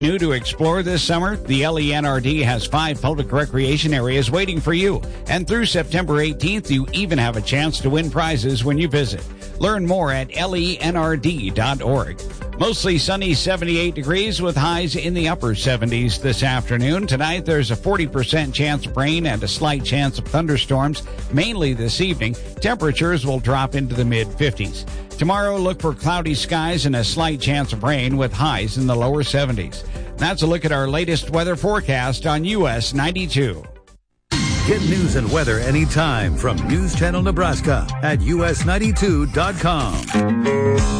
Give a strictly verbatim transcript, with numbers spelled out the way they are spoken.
New to explore this summer, the L E N R D has five public recreation areas waiting for you. And through September eighteenth, you even have a chance to win prizes when you visit. Learn more at L E N R D dot org. Mostly sunny, seventy-eight degrees with highs in the upper seventies this afternoon. Tonight, there's a forty percent chance of rain and a slight chance of thunderstorms, mainly this evening. Temperatures will drop into the mid fifties. Tomorrow, look for cloudy skies and a slight chance of rain with highs in the lower seventies. That's a look at our latest weather forecast on U S ninety-two. Get news and weather anytime from News Channel Nebraska at U S ninety-two dot com.